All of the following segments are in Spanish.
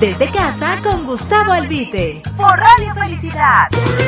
Desde casa con Gustavo Albite. Por Radio Felicidad.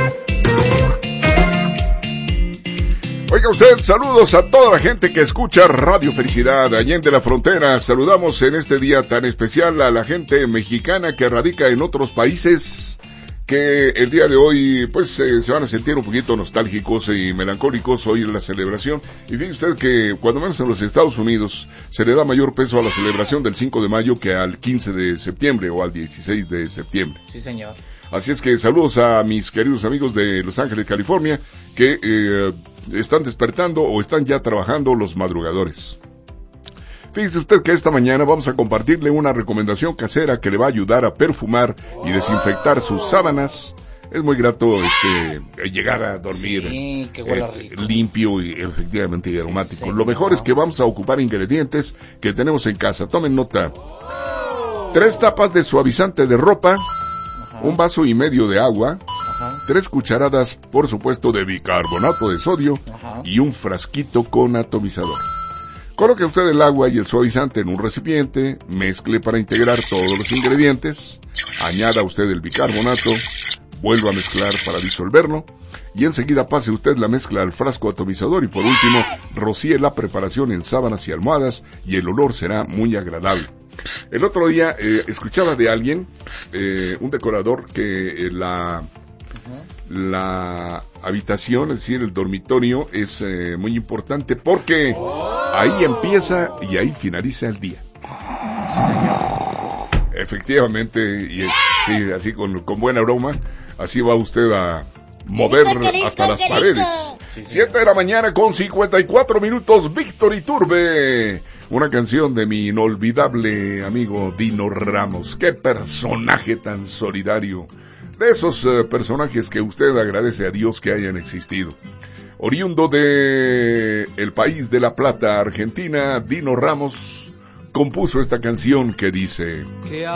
Oiga usted, saludos a toda la gente que escucha Radio Felicidad, Allende la Frontera. Saludamos en este día tan especial a la gente mexicana que radica en otros países, que el día de hoy pues se van a sentir un poquito nostálgicos y melancólicos hoy en la celebración. Y fíjese usted que cuando menos en los Estados Unidos se le da mayor peso a la celebración del 5 de mayo que al 15 de septiembre o al 16 de septiembre. Sí, señor. Así es que saludos a mis queridos amigos de Los Ángeles, California, que están despertando o están ya trabajando los madrugadores. Fíjese usted que esta mañana vamos a compartirle una recomendación casera que le va a ayudar a perfumar y desinfectar sus sábanas. Es muy grato llegar a dormir limpio y efectivamente aromático. Lo mejor es que vamos a ocupar ingredientes que tenemos en casa. Tomen nota. 3 tapas de suavizante de ropa, un vaso y medio de agua, 3 cucharadas, por supuesto, de bicarbonato de sodio y un frasquito con atomizador. Coloque usted el agua y el suavizante en un recipiente, mezcle para integrar todos los ingredientes, añada usted el bicarbonato, vuelva a mezclar para disolverlo y enseguida pase usted la mezcla al frasco atomizador y por último rocíe la preparación en sábanas y almohadas y el olor será muy agradable. El otro día escuchaba de alguien, un decorador, que la habitación, es decir, el dormitorio, es muy importante porque ahí empieza y ahí finaliza el día. Sí, señor. Efectivamente, y sí, así con buen aroma, así va usted a mover hasta las paredes. 7 de la mañana con 54 minutos, Víctor Iturbe. Una canción de mi inolvidable amigo Dino Ramos. Qué personaje tan solidario. De esos personajes que usted agradece a Dios que hayan existido. Oriundo de el país de La Plata, Argentina, Dino Ramos compuso esta canción que dice: